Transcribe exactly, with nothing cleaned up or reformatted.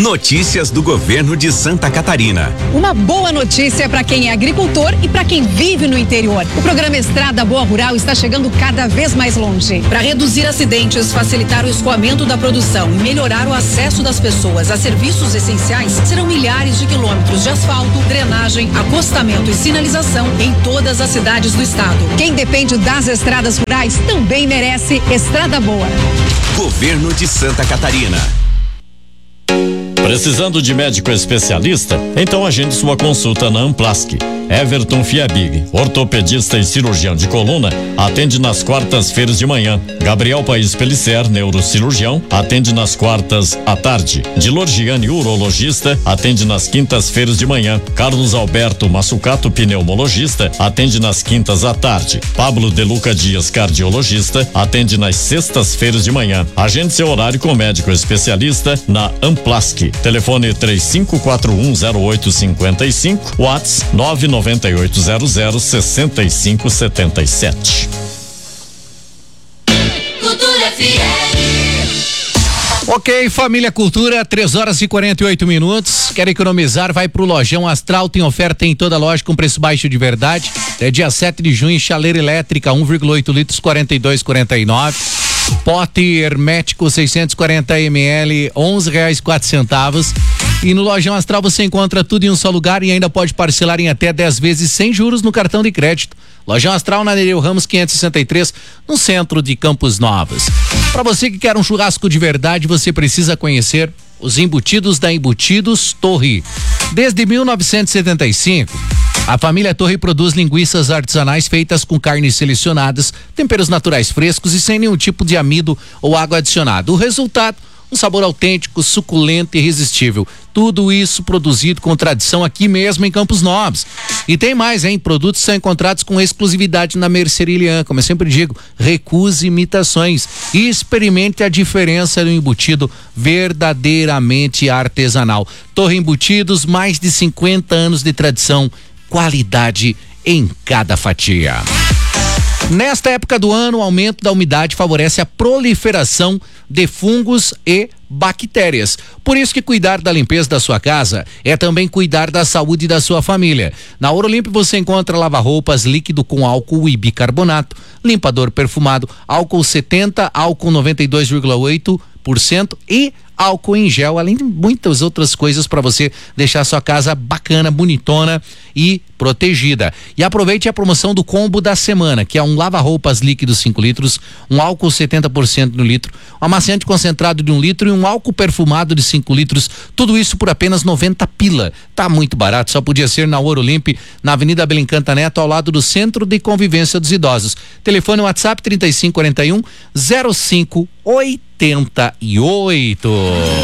Notícias do governo de Santa Catarina. Uma boa notícia para quem é agricultor e para quem vive no interior. O programa Estrada Boa Rural está chegando cada vez mais longe. Para reduzir acidentes, facilitar o escoamento da produção e melhorar o acesso das pessoas a serviços essenciais, serão milhares de quilômetros de asfalto, drenagem, acostamento e sinalização em todas as cidades do estado. Quem depende das estradas rurais também merece Estrada Boa. Governo de Santa Catarina. Precisando de médico especialista? Então agende sua consulta na Amplasc. Everton Fiabig, ortopedista e cirurgião de coluna, atende nas quartas-feiras de manhã. Gabriel Paes Pellicer, neurocirurgião, atende nas quartas à tarde. Dilor Gianni, urologista, atende nas quintas-feiras de manhã. Carlos Alberto Massucato, pneumologista, atende nas quintas à tarde. Pablo De Luca Dias, cardiologista, atende nas sextas-feiras de manhã. Agende seu horário com médico especialista na Amplasc. Telefone três cinco quatro um zero oito cinco cinco, WhatsApp nove nove oito zero zero seis cinco sete sete. Cultura F M. Ok, família Cultura, três horas e quarenta e oito minutos. Quer economizar? Vai pro Lojão Astral, tem oferta em toda loja com preço baixo de verdade. É dia sete de junho, chaleira elétrica um vírgula oito litros, quarenta e dois e quarenta e nove. Pote hermético seiscentos e quarenta mililitros, onze reais e quatro centavos. E no Lojão Astral você encontra tudo em um só lugar e ainda pode parcelar em até dez vezes sem juros no cartão de crédito. Lojão Astral na Nereu Ramos quinhentos e sessenta e três, no centro de Campos Novos. Para você que quer um churrasco de verdade, você precisa conhecer os embutidos da Embutidos Torre. Desde mil novecentos e setenta e cinco, a família Torre produz linguiças artesanais feitas com carnes selecionadas, temperos naturais frescos e sem nenhum tipo de amido ou água adicionada. O resultado, um sabor autêntico, suculento e irresistível. Tudo isso produzido com tradição aqui mesmo em Campos Novos. E tem mais, hein? Produtos são encontrados com exclusividade na Merceria Ilian. Como eu sempre digo, recuse imitações e experimente a diferença do embutido verdadeiramente artesanal. Torre Embutidos, mais de cinquenta anos de tradição, qualidade em cada fatia. Nesta época do ano, o aumento da umidade favorece a proliferação de fungos e bactérias. Por isso que cuidar da limpeza da sua casa é também cuidar da saúde da sua família. Na Ouro Limpo você encontra lava-roupas líquido com álcool e bicarbonato, limpador perfumado, álcool setenta, álcool noventa e dois vírgula oito por cento e álcool em gel, além de muitas outras coisas para você deixar sua casa bacana, bonitona e protegida. E aproveite a promoção do combo da semana, que é um lava-roupas líquido cinco litros, um álcool setenta por cento no litro, um amaciante concentrado de um litro e um álcool perfumado de cinco litros, tudo isso por apenas noventa pila. Tá muito barato, só podia ser na Ouro Limpo, na Avenida Belincanta Neto, ao lado do Centro de Convivência dos Idosos. Telefone WhatsApp trinta e cinco quarenta e um zero cinco oitenta e oito.